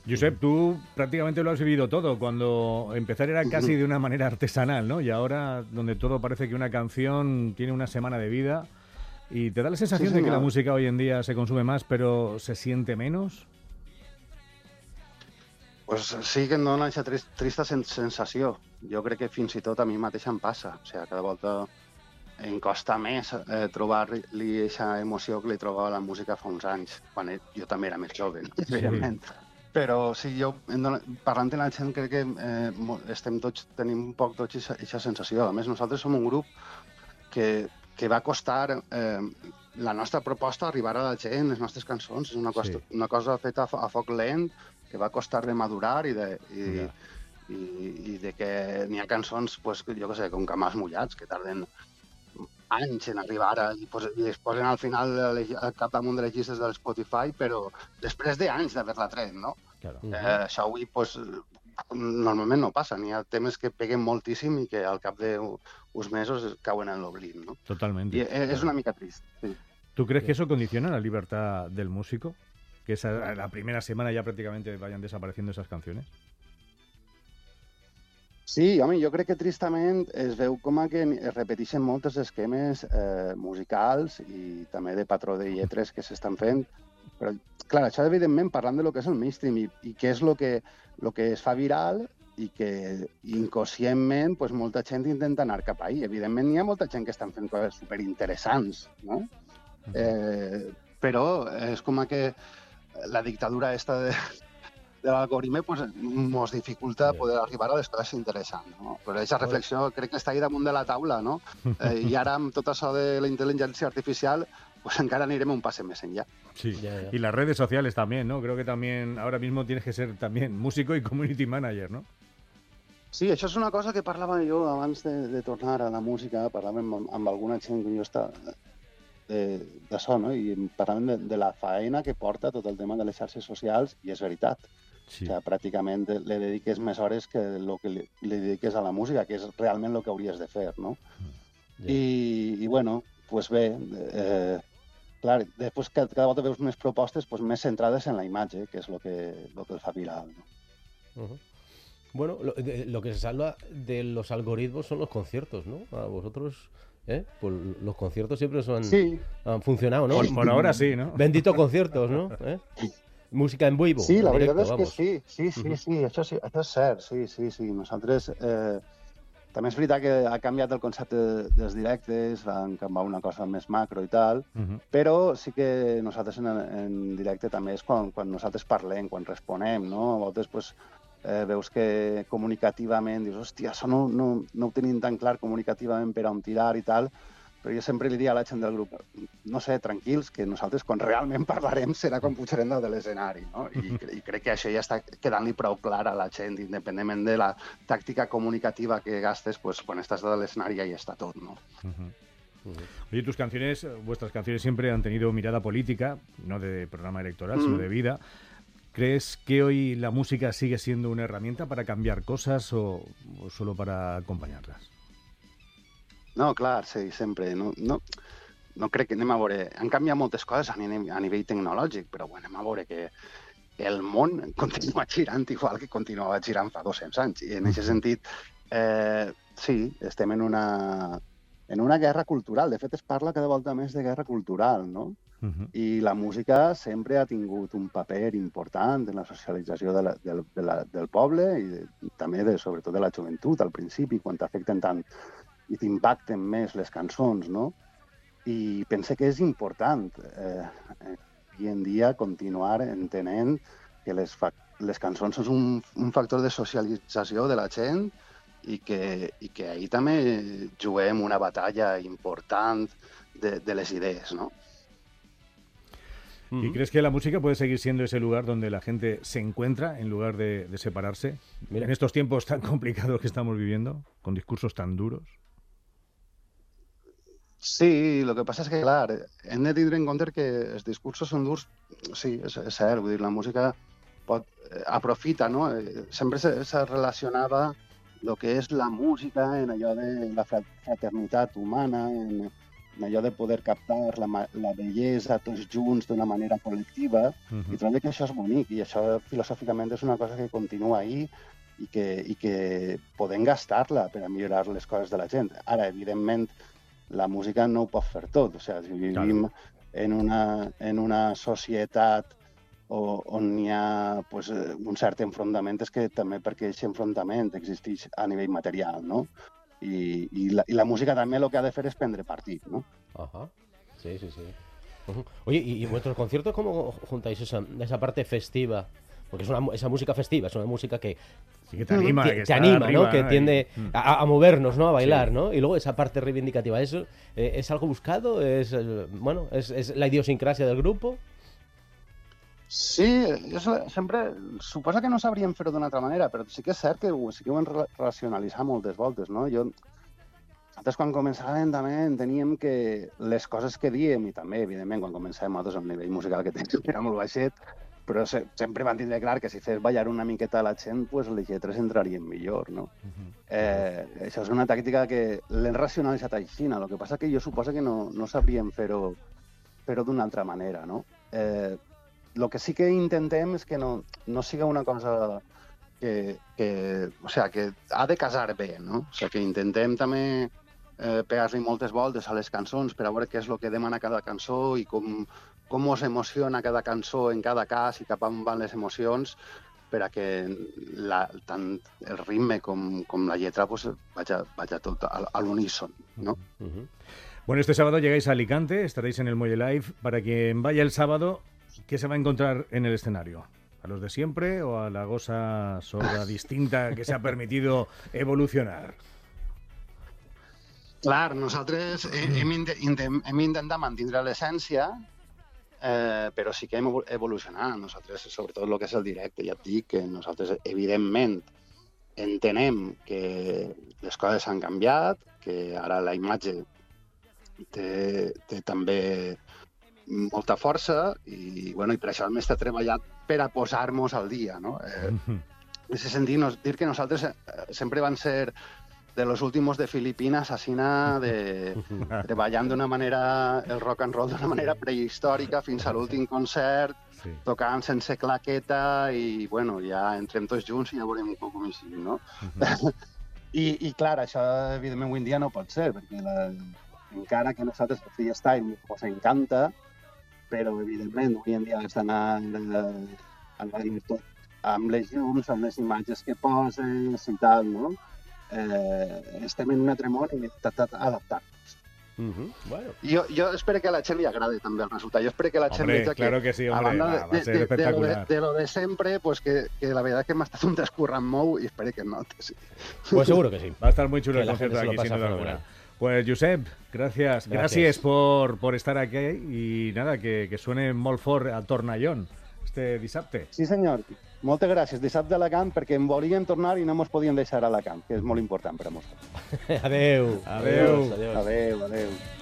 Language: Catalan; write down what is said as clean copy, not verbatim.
Josep, tú prácticamente lo has vivido todo. Cuando empezar era casi de una manera artesanal, ¿no? Y ahora, donde todo parece que una canción tiene una semana de vida, ¿y te da la Sí, sensación de que la senyor. música hoy en día se consume más, pero se siente menos? Pues sí que em dona aquesta trista sensació. Jo crec que fins i tot a mi mateix em passa. O sigui, cada volta em costa més trobar-li aquesta emoció que li trobava a la música fa uns anys, quan jo també era més jove, no? Sí. Evidentment. Però sí, parlant amb la gent crec que tenim un poc tots aquesta sensació. A més, nosaltres som un grup que va costar la nostra proposta arribar a la gent, les nostres cançons. És una cosa feta a foc lent, que va costar de madurar i de que n'hi ha cançons, pues, jo què sé, com Camals mullats, que tarden anys en arribar i es posen al final al capdamunt de les llistes de l'Spotify, però després d'anys d'haver-la tret, no? Claro. Això avui, pues, normalment no passa. N'hi ha temes que peguen moltíssim i que al cap d'uns mesos cauen en l'oblit, no? Totalmente. I és una mica trist, sí. ¿Tú crees que eso condiciona la libertad del músico? Que la primera semana ya prácticamente vayan desapareciendo esas canciones. Sí, home, jo crec que tristament es veu com a que es repeteixen molts esquemes musicals i també de patró de lletres que s'estan fent. Però, clar, això evidentment parlant de lo que és el mainstream i què és lo que es fa viral i que inconscientment pues, molta gent intenta anar cap ahí. Evidentment, hi ha molta gent que estan fent coses superinteressants, no? Però és com a que la dictadura esta de l'algoritme pues, ens dificulta poder arribar a les coses interessants. No? Però aquesta reflexió crec que està ahí damunt de la taula, no? I ara amb tot això de la intel·ligència artificial pues encara anirem un paso más allá. Sí, y las redes sociales también, ¿no? Creo que también ahora mismo tienes que ser también músico y community manager, ¿no? Sí, això és una cosa que parlava jo abans de tornar a la música, parlàvem amb alguna gent que jo està d'això, no? I parlàvem de la faena que porta tot el tema de les xarxes socials, i és veritat. Sí. O sigui, pràcticament li dediques més hores que el que li dediques a la música, que és realment el que hauries de fer, no? I bueno, pues bé, clar, després cada volta veus més propostes pues, més centrades en la imatge, que és el que el fa viral, no? Bueno, lo que se salva de los algoritmos son los conciertos, ¿no? A vosotros, pues los conciertos siempre han funcionado, ¿no? Por ahora sí, ¿no? Bendito conciertos, ¿no? Música en vivo. Sí, la directo, veritat és que sí, això és cert, sí. Nosaltres, també és veritat que ha canviat el concepte dels directes, van canviar una cosa més macro i tal, però sí que nosaltres en directe també és quan nosaltres parlem, quan responem, no? A vegades, pues, veus que comunicativament dius, hòstia, això no ho tenim tan clar comunicativament per on tirar i tal, però jo sempre li diria a la gent del grup, no sé, tranquils, que nosaltres quan realment parlarem serà quan pujarem de l'escenari, no? I crec que això ja està quedant-li prou clar a la gent, independentment de la tàctica comunicativa que gastes, pues quan estàs de l'escenari ja hi està tot, no? Oye, vuestras canciones siempre han tenido mirada política, no de programa electoral, sino de vida. ¿Crees que hoy la música sigue siendo una herramienta para cambiar cosas o solo para acompañarlas? No, clar, sí, sempre. No crec que anem a veure... Han canviat moltes coses a nivell tecnològic, però bueno, anem a veure que el món continua girant igual que continuava girant fa 200 anys. I en aquest sentit, sí, estem en una guerra cultural. De fet, es parla cada volta més de guerra cultural, no? I la música sempre ha tingut un paper important en la socialització del poble i també, sobretot, de la joventut al principi, quan t'afecten tant i t'impacten més les cançons, no? I pense que és important avui en dia continuar entenent que les cançons són un factor de socialització de la gent i que ahir també juguem una batalla important de les idees, no? ¿Y crees que la música puede seguir siendo ese lugar donde la gente se encuentra en lugar de separarse? Mira, en estos tiempos tan complicados que estamos viviendo, con discursos tan duros. Sí, el que passa és que, clar, hem de tindre en compte que els discursos són durs. Sí, és cert, vull dir, la música aprofita, no? Sempre se relacionava el que és la música en allò de la fraternitat humana, allò de poder captar la bellesa tots junts d'una manera col·lectiva, i trobo que això és bonic, i això filosòficament és una cosa que continua ahí i que podem gastar-la per a millorar les coses de la gent. Ara, evidentment, la música no ho pot fer tot, o sigui, si vivim en una societat on hi ha pues, un cert enfrontament, és que també perquè aquest enfrontament existeix a nivell material, no? Y la música también lo que ha de hacer es prendre partit, ¿no? Ajá, sí. Oye, ¿y en vuestros conciertos cómo juntáis esa parte festiva? Porque es esa música festiva, es una música que... Sí, que te anima, que te anima, arriba, ¿no? Que tiende a movernos, ¿no? A bailar, sí. ¿no? Y luego esa parte reivindicativa, ¿eso es algo buscado? ¿Es la idiosincrasia del grupo? Sí, sempre... Suposa que no sabríem fer-ho d'una altra manera, però sí que és cert que sí que ho hem racionalitzat moltes voltes, no? Nosaltres quan començàvem també enteníem que les coses que diem, i també, evidentment, quan començàvem nosaltres el nivell musical que tenim, que era molt baixet, però sempre van tindre clar que si fes ballar una miqueta a la gent, pues les lletres entrarien millor, no? Això és una tàctica que l'hem racionalitzat així, el que passa que jo suposo que no sabríem fer-ho d'una altra manera, no? El que sí que intentem és que no siga una cosa que ha de casar bé, no? O sigui, que intentem també pegar-li moltes voltes a les cançons per a veure què és el que demana cada cançó i com us emociona cada cançó en cada cas i cap on van les emocions per a que tant el ritme com la lletra pues, vaya tot a l'uníson, ¿no? Bueno, este sábado llegáis a Alicante, estaréis en el Muelle Live. Para quien vaya el sábado, ¿qué se va a encontrar en el escenario? ¿A los de siempre o a la gosa sorda distinta que se ha permitido evolucionar? Clar, nosaltres hem intentat mantenir l'essència, però sí que hem evolucionat. Nosaltres, sobretot el que és el directe, ja et dic que nosaltres, evidentment, entenem que les coses han canviat, que ara la imatge té també molta força i per això hem estat treballat per a posar-nos al dia, no? En aquest sentit, dir que nosaltres sempre van ser de los últimos de Filipinas, asina treballant d'una manera, el rock and roll d'una manera prehistòrica fins a l'últim concert, tocant sense claqueta i, ja entrem tots junts i ja veurem com hi sigui, no? I clar, això, evidentment, avui en dia no pot ser, perquè encara que nosaltres el freestyle ens encanta, però, evidentment, avui en dia has d'anar al ball tot amb les llums, amb les imatges que poses i tal, no? Estem en un altre món i hem intentat adaptar-nos. Jo espero que a la gent li agradi també el resultat. Jo espero que la gent veja que, a banda de lo de sempre, pues que la verdad que m'ha estat un descurrant molt i espero que no. Sí. Pues seguro que sí. Va a estar muy chulo el concierto aquí, sin duda alguna. Pues, Josep, gracias por estar aquí y nada, que suene molt fort al Tornallón este dissabte. Sí, senyor. Moltes gràcies. Dissabte a Alacant, perquè en volíem tornar i no ens podíem deixar a Alacant, que és molt important per a nosaltres. Adeu. Adeu.